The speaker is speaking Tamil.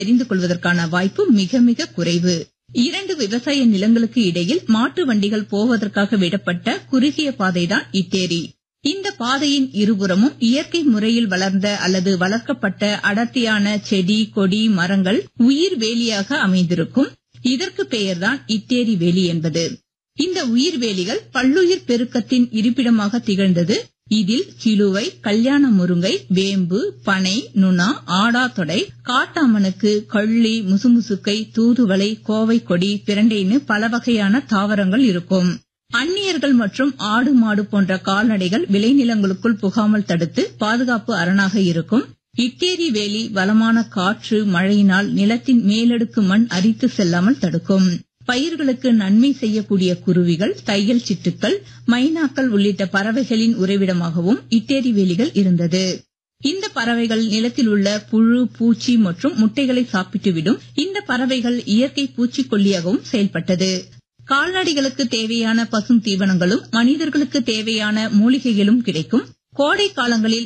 தெரிந்து கொள்வதற்கான வாய்ப்பு மிக மிக குறைவு. 2 விவசாய நிலங்களுக்கு இடையில் மாட்டு வண்டிகள் போவதற்காக விடப்பட்ட குறுகிய பாதைதான் இட்டேரி. இந்த பாதையின் இருபுறமும் இயற்கை முறையில் வளர்ந்த அல்லது வளர்க்கப்பட்ட அடர்த்தியான செடி, கொடி, மரங்கள் உயிர் வேலியாக அமைந்திருக்கும். இதற்கு பெயர்தான் இட்டேரி வேலி என்பது. இந்த உயிர் வேலிகள் பல்லுயிர் பெருக்கத்தின் இருப்பிடமாக திகழ்ந்தது. இதில் கிழுவை, கல்யாண முருங்கை, வேம்பு, பனை, நுணா, ஆடாதொடை, காட்டாமணக்கு, கள்ளி, முசுமுசுக்கை, தூதுவளை, கோவை கொடி, பிரண்டைன்னு பல வகையான தாவரங்கள் இருக்கும். அந்நியர்கள் மற்றும் ஆடு மாடு போன்ற கால்நடைகள் விளைநிலங்களுக்குள் புகாமல் தடுத்து பாதுகாப்பு அரணாக இருக்கும். இட்டேரி வேலி வளமான காற்று, மழையினால் நிலத்தின் மேலடுக்கு மண் அரித்து செல்லாமல் தடுக்கும். பயிர்களுக்கு நன்மை செய்யக்கூடிய குருவிகள், தையல் சிட்டுக்கள், மைனாக்கள் உள்ளிட்ட பறவைகளின் உறைவிடமாகவும் இட்டேரி வேலிகள் இருந்தது. இந்த பறவைகள் நிலத்தில் உள்ள புழு, பூச்சி மற்றும் முட்டைகளை சாப்பிட்டுவிடும். இந்த பறவைகள் இயற்கை பூச்சிக்கொல்லியாகவும் செயல்பட்டது. கால்நடைகளுக்கு தேவையான பசும் தீவனங்களும் மனிதர்களுக்கு தேவையான மூலிகைகளும் கிடைக்கும். கோடை காலங்களில்